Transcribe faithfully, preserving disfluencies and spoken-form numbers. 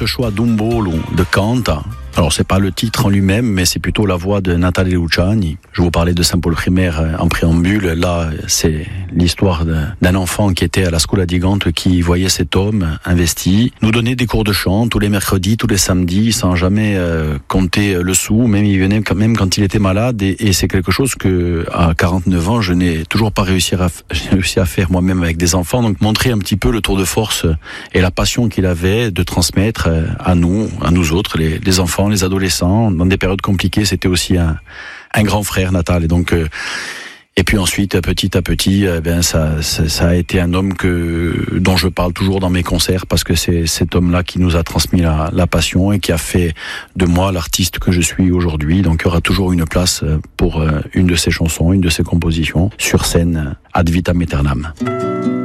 ce choix d'Umbolo de Canta. Alors c'est pas le titre en lui-même, mais c'est plutôt la voix de Nathalie Luciani. Je vous parlais de Saint-Paul primaire en préambule. Là, c'est l'histoire d'un enfant qui était à la Scuola di Gante, qui voyait cet homme investi nous donner des cours de chant tous les mercredis, tous les samedis, sans jamais euh, compter le sou. Même il venait quand même quand il était malade, et, et c'est quelque chose que à quarante-neuf ans, je n'ai toujours pas réussi à, réussi à faire moi-même avec des enfants. Donc montrer un petit peu le tour de force et la passion qu'il avait de transmettre à nous, à nous autres, les, les enfants, les adolescents, dans des périodes compliquées. C'était aussi un, un grand frère, Natal. Et donc, euh, et puis ensuite, petit à petit, euh, ben ça, ça, ça a été un homme que dont je parle toujours dans mes concerts, parce que c'est cet homme-là qui nous a transmis la, la passion et qui a fait de moi l'artiste que je suis aujourd'hui. Donc, il y aura toujours une place pour euh, une de ses chansons, une de ses compositions sur scène ad vitam aeternam.